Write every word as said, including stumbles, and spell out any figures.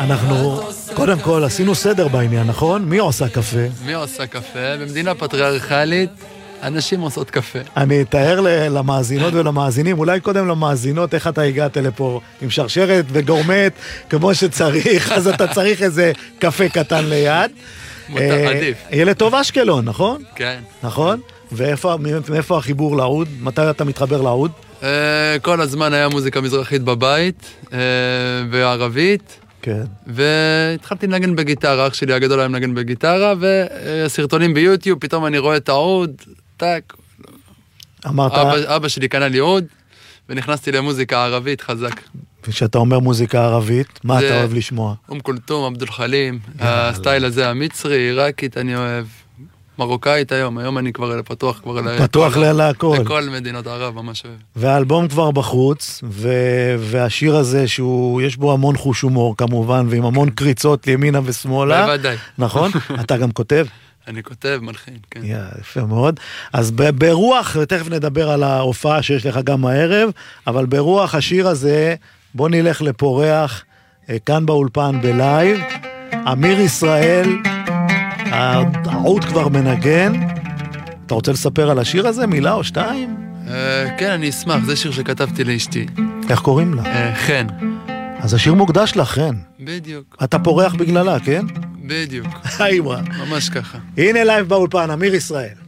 אנחנו, קודם כל, עשינו סדר בעניין, נכון? מי עושה קפה? מי עושה קפה? במדינה פטריארכלית, אנשים עושות קפה. אני אתאר למאזינות ולמאזינים, אולי קודם למאזינות, איך אתה הגעת לפה עם שרשרת וגורמת כמו שצריך, אז אתה צריך איזה קפה קטן ליד. מותר, עדיף. ילד טוב אשקלון, נכון? כן. נכון? ואיפה, מאיפה החיבור לעוד? מתי אתה מתחבר לעוד? כל הזמן היה מוזיקה מזרחית בבית, בערבית. כן. והתחלתי לנגן בגיטרה, אח שלי הגדול היה מנגן בגיטרה, וסרטונים ביוטיוב, פתאום אני רואה את העוד, טק. אמרת... אבא, אבא שלי קנה לי עוד, ונכנסתי למוזיקה ערבית חזק. כשאתה אומר מוזיקה ערבית, מה זה... אתה אוהב לשמוע? אום כולתום, עבדול חלים, הסטייל הזה המצרי, עיראקית אני אוהב, מרוקאית היום, היום אני כבר פתוח כבר פתוח להכל. לכל מדינות ערב, ממש אוהב. והאלבום כבר בחוץ, ו... והשיר הזה שהוא, יש בו המון חוש הומור כמובן, ועם המון קריצות לימינה ושמאלה. בוודאי. נכון? אתה גם כותב? אני כותב, מלחין, כן. יא, יפה מאוד. אז ברוח, ותכף נדבר על ההופעה שיש לך גם הערב, אבל ברוח השיר הזה, בוא נלך לפורח, כאן באולפן בלייב, אמיר ישראל, העוד כבר מנגן. אתה רוצה לספר על השיר הזה, מילה או שתיים? כן, אני אשמח, זה שיר שכתבתי לאשתי. איך קוראים לה? חן. אז השיר מוקדש לך, חן. בדיוק. אתה פורח בגללה, כן? בדיוק. היי, ממש ככה. הנה לייב באולפן, אמיר ישראל.